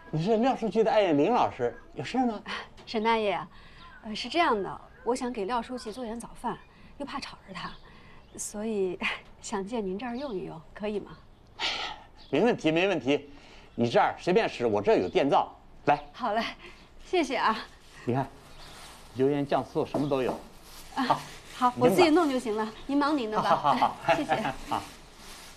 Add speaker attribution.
Speaker 1: 你是廖书记的爱人林老师，有事吗？
Speaker 2: 沈大爷，是这样的，我想给廖书记做点早饭，又怕吵着他，所以想借您这儿用一用，可以吗？
Speaker 1: 没问题，没问题。你这儿随便使，我这有电灶。来，
Speaker 2: 好嘞，谢谢啊。
Speaker 1: 你看，油盐酱醋什么都有。好，
Speaker 2: 好，我自己弄就行了，您忙您的吧。
Speaker 1: 好，
Speaker 2: 谢谢。
Speaker 1: 好。